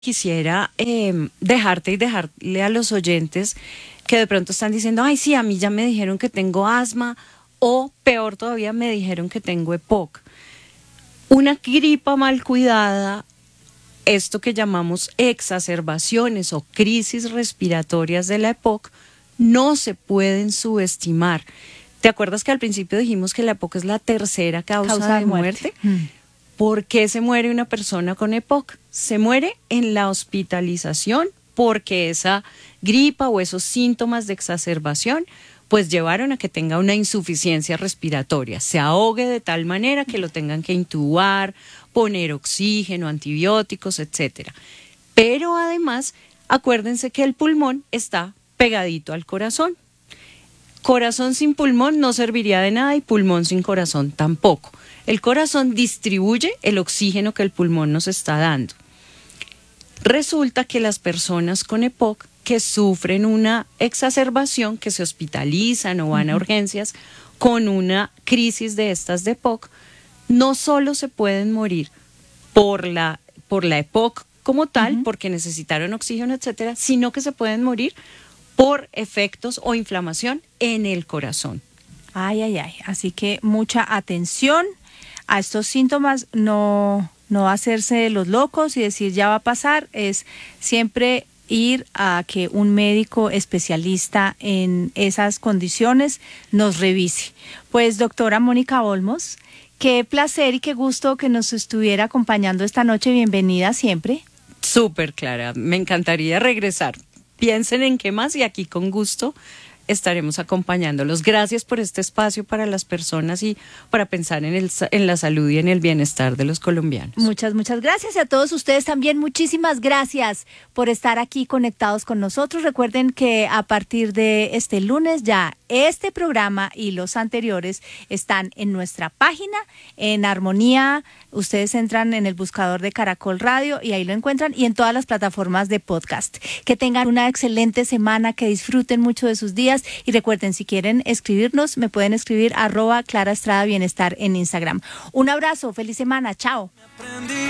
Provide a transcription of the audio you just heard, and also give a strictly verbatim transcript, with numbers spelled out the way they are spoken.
Quisiera eh, dejarte y dejarle a los oyentes que de pronto están diciendo, ay, sí, a mí ya me dijeron que tengo asma, o peor todavía, me dijeron que tengo EPOC. Una gripa mal cuidada, esto que llamamos exacerbaciones o crisis respiratorias de la EPOC, no se pueden subestimar. ¿Te acuerdas que al principio dijimos que la EPOC es la tercera causa, Causa de, de muerte? muerte. Mm. ¿Por qué se muere una persona con EPOC? Se muere en la hospitalización porque esa gripa o esos síntomas de exacerbación pues llevaron a que tenga una insuficiencia respiratoria, se ahogue de tal manera que lo tengan que intubar, poner oxígeno, antibióticos, etcétera. Pero además, acuérdense que el pulmón está pegadito al corazón. Corazón sin pulmón no serviría de nada y pulmón sin corazón tampoco. El corazón distribuye el oxígeno que el pulmón nos está dando. Resulta que las personas con EPOC que sufren una exacerbación, que se hospitalizan o van a urgencias con una crisis de estas de EPOC, no solo se pueden morir por la, por la EPOC como tal, uh-huh. porque necesitaron oxígeno, etcétera, sino que se pueden morir por efectos o inflamación en el corazón. Ay, ay, ay. Así que mucha atención a estos síntomas, no, no hacerse los locos y decir ya va a pasar, es siempre ir a que un médico especialista en esas condiciones nos revise. Pues doctora Mónica Olmos, qué placer y qué gusto que nos estuviera acompañando esta noche, bienvenida siempre. Súper, Clara, me encantaría regresar. Piensen en qué más y aquí con gusto estaremos acompañándolos. Gracias por este espacio para las personas y para pensar en, el, en la salud y en el bienestar de los colombianos. Muchas, muchas gracias. Y a todos ustedes también muchísimas gracias por estar aquí conectados con nosotros. Recuerden que a partir de este lunes ya este programa y los anteriores están en nuestra página, en Armonía. Ustedes entran en el buscador de Caracol Radio y ahí lo encuentran, y en todas las plataformas de podcast. Que tengan una excelente semana, que disfruten mucho de sus días y recuerden, si quieren escribirnos, me pueden escribir arroba Clara Estrada Bienestar en Instagram. Un abrazo, feliz semana, chao.